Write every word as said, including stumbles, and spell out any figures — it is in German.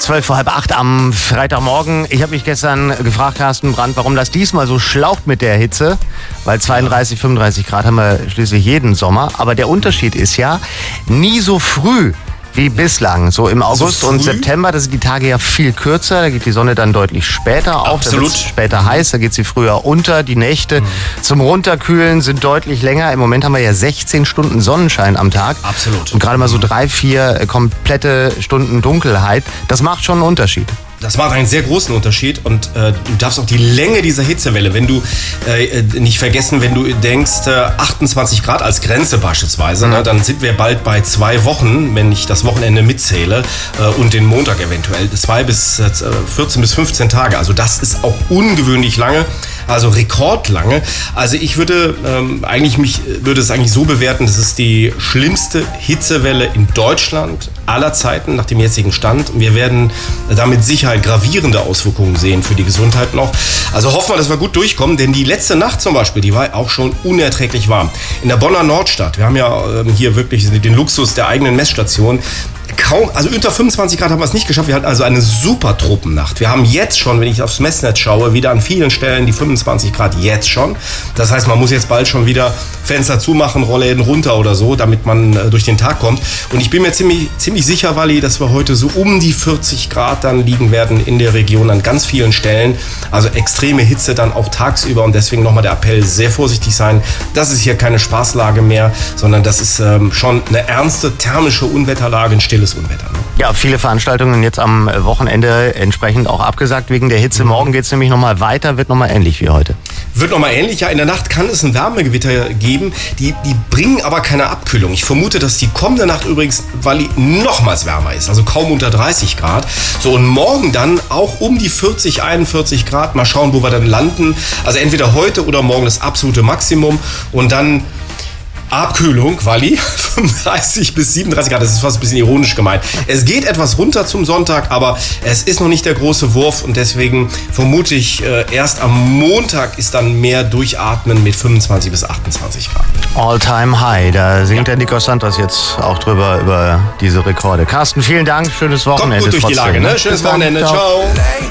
zwölf vor halb acht am Freitagmorgen. Ich habe mich gestern gefragt, Carsten Brandt, warum das diesmal so schlaucht mit der Hitze. Weil zweiunddreißig, fünfunddreißig Grad haben wir schließlich jeden Sommer. Aber der Unterschied ist ja, nie so früh wie bislang. So im August so und September, da sind die Tage ja viel kürzer. Da geht die Sonne dann deutlich später auf. Absolut. Da wird's später heiß, da geht sie früher unter. Die Nächte mhm. zum Runterkühlen sind deutlich länger. Im Moment haben wir ja sechzehn Stunden Sonnenschein am Tag. Absolut. Und gerade mal so drei, vier komplette Stunden Dunkelheit. Das macht schon einen Unterschied. Das macht einen sehr großen Unterschied und äh, du darfst auch die Länge dieser Hitzewelle, wenn du äh, nicht vergessen, wenn du denkst, äh, achtundzwanzig Grad als Grenze beispielsweise, mhm. ne, dann sind wir bald bei zwei Wochen, wenn ich das Wochenende mitzähle äh, und den Montag eventuell, zwei bis äh, vierzehn bis fünfzehn Tage. Also das ist auch ungewöhnlich lange, also rekordlange. Also ich würde ähm, eigentlich mich würde es eigentlich so bewerten, das ist die schlimmste Hitzewelle in Deutschland aller Zeiten nach dem jetzigen Stand. Wir werden damit sicher gravierende Auswirkungen sehen für die Gesundheit noch. Also hoffen wir, dass wir gut durchkommen, denn die letzte Nacht zum Beispiel, die war auch schon unerträglich warm. In der Bonner Nordstadt, wir haben ja hier wirklich den Luxus der eigenen Messstation, kaum, also unter fünfundzwanzig Grad haben wir es nicht geschafft. Wir hatten also eine super Tropennacht. Wir haben jetzt schon, wenn ich aufs Messnetz schaue, wieder an vielen Stellen die fünfundzwanzig Grad jetzt schon. Das heißt, man muss jetzt bald schon wieder Fenster zumachen, Rollläden runter oder so, damit man äh, durch den Tag kommt. Und ich bin mir ziemlich, ziemlich sicher, Wally, dass wir heute so um die vierzig Grad dann liegen werden in der Region an ganz vielen Stellen. Also extreme Hitze dann auch tagsüber und deswegen nochmal der Appell, sehr vorsichtig sein. Das ist hier keine Spaßlage mehr, sondern das ist ähm, schon eine ernste thermische Unwetterlage, ein stilles Unwetter. Ne? Ja, viele Veranstaltungen jetzt am Wochenende entsprechend auch abgesagt wegen der Hitze. Morgen geht es nämlich nochmal weiter, wird nochmal ähnlich wie heute. Wird nochmal ähnlich, ja. In der Nacht kann es ein Wärmegewitter geben, die, die bringen aber keine Abkühlung. Ich vermute, dass die kommende Nacht übrigens, weil die nochmals wärmer ist, also kaum unter dreißig Grad. So, und morgen dann auch um die vierzig, einundvierzig Grad. Mal schauen, wo wir dann landen. Also entweder heute oder morgen das absolute Maximum und dann Abkühlung, Wally, fünfunddreißig bis siebenunddreißig Grad, das ist fast ein bisschen ironisch gemeint. Es geht etwas runter zum Sonntag, aber es ist noch nicht der große Wurf und deswegen vermute ich, äh, erst am Montag ist dann mehr Durchatmen mit fünfundzwanzig bis achtundzwanzig Grad. All-time high, da singt ja. der Nikos Santos jetzt auch drüber über diese Rekorde. Carsten, vielen Dank, schönes Wochenende. Kommt gut durch trotzdem, die Lage, ne? Schönes Wochenende, ciao. ciao.